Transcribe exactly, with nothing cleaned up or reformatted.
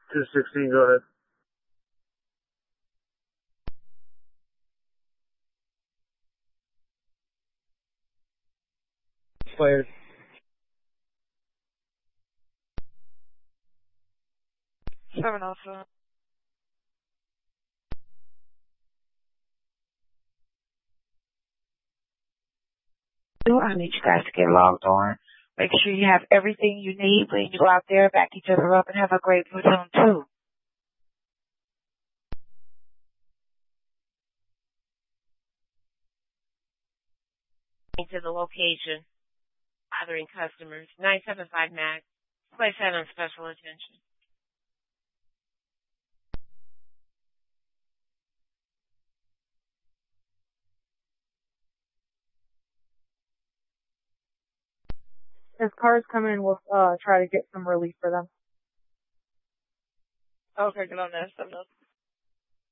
two sixteen, go ahead. Fired. Seven Alpha. I need you guys to get logged on. Make sure you have everything you need when you go out there, back each other up, and have a great platoon too. To the location, bothering customers. nine seven five Max. Place that on special attention. As cars come in, we'll uh, try to get some relief for them. Okay, get on that. Something else.